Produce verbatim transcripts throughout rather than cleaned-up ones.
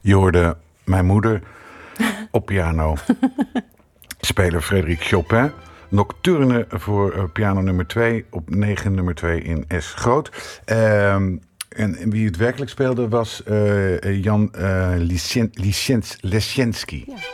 Je hoorde mijn moeder op piano. Speler Frédéric Chopin. Nocturne voor uh, piano nummer twee op negen nummer twee in S groot. Uh, en, en wie het werkelijk speelde was uh, Jan uh, Leszczynski. Ja.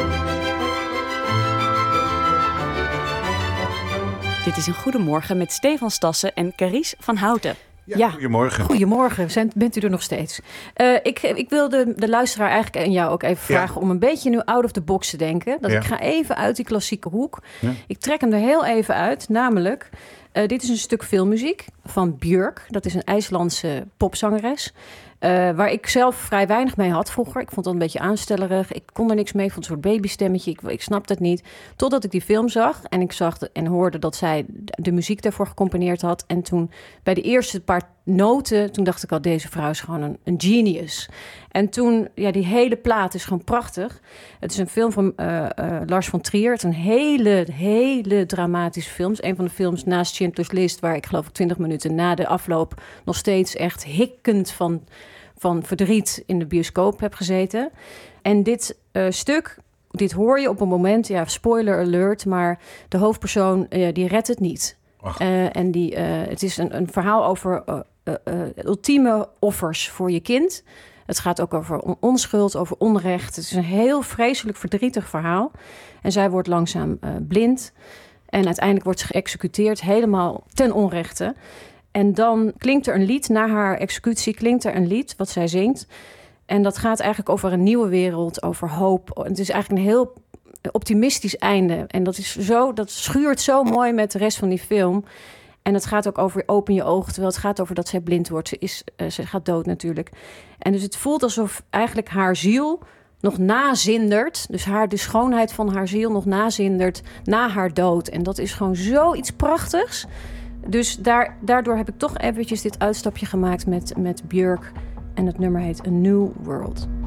Dit is een Goedemorgen met Stefan Stassen en Carice van Houten. Ja, ja, goedemorgen. Goedemorgen, Zijn, bent u er nog steeds? Uh, ik, ik wil de, de luisteraar eigenlijk en jou ook even vragen... Ja. om een beetje nu out of the box te denken. Dat ja. Ik ga even uit die klassieke hoek. Ja. Ik trek hem er heel even uit, namelijk... Uh, dit is een stuk filmmuziek van Björk. Dat is een IJslandse popzangeres... Uh, waar ik zelf vrij weinig mee had vroeger. Ik vond dat een beetje aanstellerig. Ik kon er niks mee. Ik vond een soort babystemmetje. Ik, ik snapte het niet. Totdat ik die film zag. En ik zag de, en hoorde dat zij de muziek daarvoor gecomponeerd had. En toen bij de eerste paar noten... toen dacht ik al, deze vrouw is gewoon een, een genius. En toen, ja, die hele plaat is gewoon prachtig. Het is een film van uh, uh, Lars von Trier. Het is een hele, hele dramatische film. Het is een van de films naast Schindler's List... waar ik geloof ik twintig minuten na de afloop... nog steeds echt hikkend van... van verdriet in de bioscoop heb gezeten. En dit uh, stuk, dit hoor je op een moment... ja, spoiler alert, maar de hoofdpersoon uh, die redt het niet. Uh, en die, uh, het is een, een verhaal over uh, uh, uh, ultieme offers voor je kind. Het gaat ook over onschuld, over onrecht. Het is een heel vreselijk verdrietig verhaal. En zij wordt langzaam uh, blind. En uiteindelijk wordt ze geëxecuteerd, helemaal ten onrechte... En dan klinkt er een lied, na haar executie klinkt er een lied wat zij zingt. En dat gaat eigenlijk over een nieuwe wereld, over hoop. Het is eigenlijk een heel optimistisch einde. En dat, is zo, dat schuurt zo mooi met de rest van die film. En het gaat ook over open je ogen, terwijl het gaat over dat zij blind wordt. Ze, is, uh, ze gaat dood natuurlijk. En dus het voelt alsof eigenlijk haar ziel nog nazindert. Dus haar, de schoonheid van haar ziel nog nazindert na haar dood. En dat is gewoon zoiets prachtigs. Dus daar, daardoor heb ik toch eventjes dit uitstapje gemaakt met, met Björk. En het nummer heet A New World.